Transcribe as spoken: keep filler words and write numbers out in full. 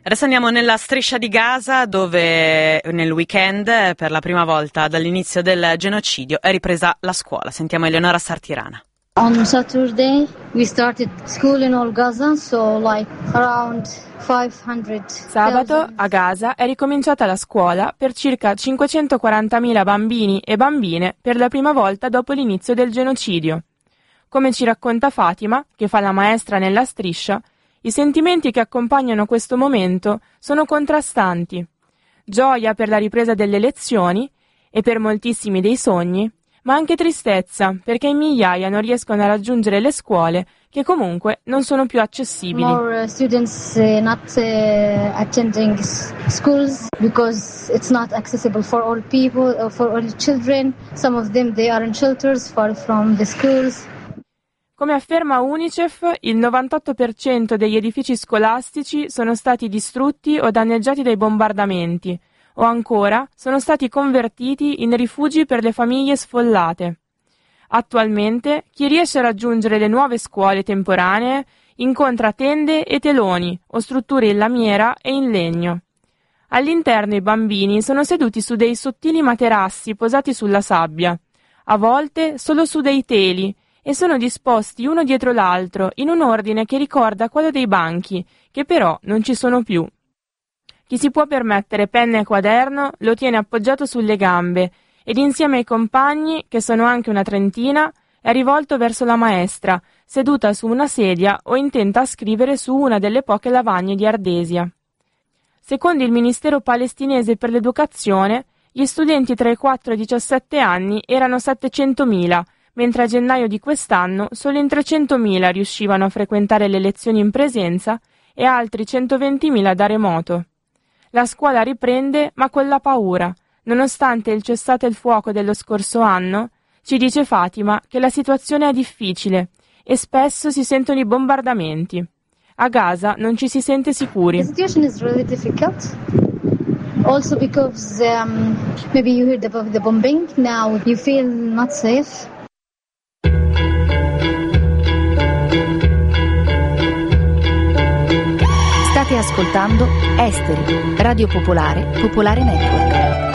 Adesso andiamo nella striscia di Gaza, dove nel weekend, per la prima volta dall'inizio del genocidio, è ripresa la scuola. Sentiamo Eleonora Sartirana. On Saturday we started school in all Gaza, so like around five hundred. Sabato a Gaza è ricominciata la scuola per circa cinquecentoquarantamila bambini e bambine per la prima volta dopo l'inizio del genocidio. Come ci racconta Fatima, che fa la maestra nella striscia, i sentimenti che accompagnano questo momento sono contrastanti. Gioia per la ripresa delle lezioni e per moltissimi dei sogni, ma anche tristezza perché in migliaia non riescono a raggiungere le scuole che comunque non sono più accessibili. More uh, students uh, not uh, attending schools because it's not accessible for all people, uh, for all children. Some of them they are in shelters far from the schools. Come afferma UNICEF, il novantotto per cento degli edifici scolastici sono stati distrutti o danneggiati dai bombardamenti, o ancora sono stati convertiti in rifugi per le famiglie sfollate. Attualmente, chi riesce a raggiungere le nuove scuole temporanee incontra tende e teloni o strutture in lamiera e in legno. All'interno i bambini sono seduti su dei sottili materassi posati sulla sabbia, a volte solo su dei teli, e sono disposti uno dietro l'altro in un ordine che ricorda quello dei banchi, che però non ci sono più. Chi si può permettere penna e quaderno lo tiene appoggiato sulle gambe ed insieme ai compagni, che sono anche una trentina, è rivolto verso la maestra, seduta su una sedia o intenta a scrivere su una delle poche lavagne di ardesia. Secondo il Ministero palestinese per l'educazione, gli studenti tra i quattro e i diciassette anni erano settecentomila, mentre a gennaio di quest'anno solo in trecentomila riuscivano a frequentare le lezioni in presenza e altri centoventimila da remoto. La scuola riprende, ma con la paura. Nonostante il cessate il fuoco dello scorso anno, ci dice Fatima che la situazione è difficile e spesso si sentono i bombardamenti. A Gaza non ci si sente sicuri. The situation is really difficult. Also because um, maybe you heard about the bombing, now you feel not safe. State ascoltando Esteri, Radio Popolare, Popolare Network.